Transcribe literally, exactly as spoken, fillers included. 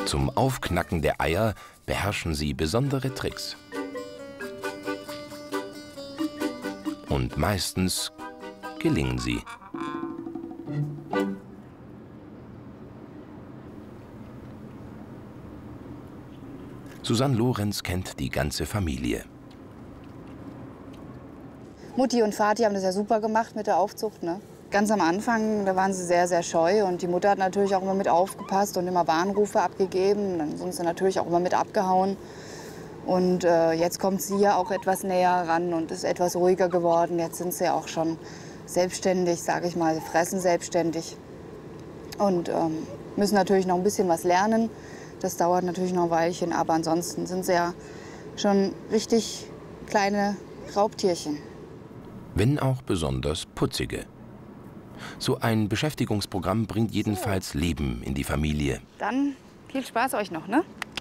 Zum Aufknacken der Eier beherrschen sie besondere Tricks. Und meistens gelingen sie. Susanne Lorenz kennt die ganze Familie. Mutti und Vati haben das ja super gemacht mit der Aufzucht, ne? Ganz am Anfang, da waren sie sehr, sehr scheu. Und die Mutter hat natürlich auch immer mit aufgepasst und immer Warnrufe abgegeben. Dann sind sie natürlich auch immer mit abgehauen. Und äh, jetzt kommt sie ja auch etwas näher ran und ist etwas ruhiger geworden. Jetzt sind sie auch schon selbstständig, sage ich mal, fressen selbstständig. Und ähm, müssen natürlich noch ein bisschen was lernen. Das dauert natürlich noch ein Weilchen, aber ansonsten sind sie ja schon richtig kleine Raubtierchen. Wenn auch besonders putzige. So ein Beschäftigungsprogramm bringt jedenfalls Leben in die Familie. Dann viel Spaß euch noch, ne?